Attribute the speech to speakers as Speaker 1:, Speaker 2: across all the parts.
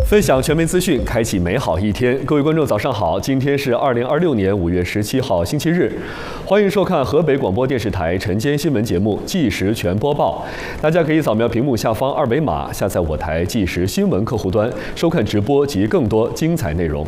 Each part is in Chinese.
Speaker 1: 分享全面资讯，开启美好一天。各位观众，早上好！今天是2026年5月17号，星期日。欢迎收看河北广播电视台晨间新闻节目《即时全播报》。大家可以扫描屏幕下方二维码，下载我台即时新闻客户端，收看直播及更多精彩内容。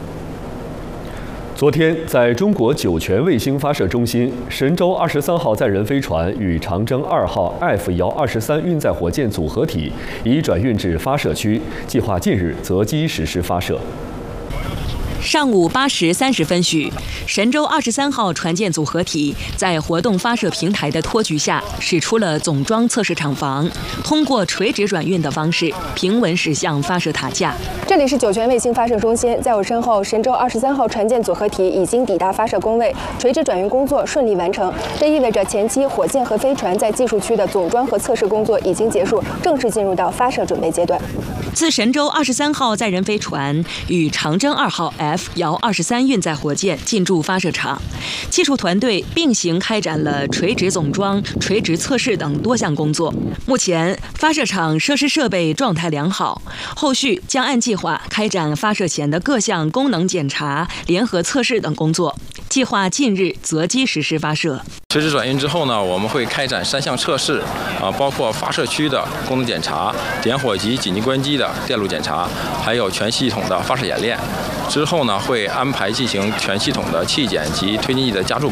Speaker 1: 昨天，在中国酒泉卫星发射中心，神舟23号载人飞船与长征2号 F-23运载火箭组合体已转运至发射区，计划近日择机实施发射。
Speaker 2: 上午8时30分许，神舟23号船舰组合体在活动发射平台的托举下，驶出了总装测试场房，通过垂直转运的方式平稳驶向发射塔架。
Speaker 3: 这里是酒泉卫星发射中心，在我身后，神舟23号船舰组合体已经抵达发射工位，垂直转运工作顺利完成。这意味着前期火箭和飞船在技术区的总装和测试工作已经结束，正式进入到发射准备阶段。
Speaker 2: 自神舟23号载人飞船与长征2号 F-23运载火箭进驻发射场，技术团队并行开展了垂直总装、垂直测试等多项工作。目前，发射场设施设备状态良好，后续将按计划开展发射前的各项功能检查、联合测试等工作，计划近日择机实施发射。
Speaker 4: 垂直转运之后呢，我们会开展3项测试，包括发射区的功能检查、点火及紧急关机的电路检查，还有全系统的发射演练。之后呢，会安排进行全系统的气检及推进剂的加注。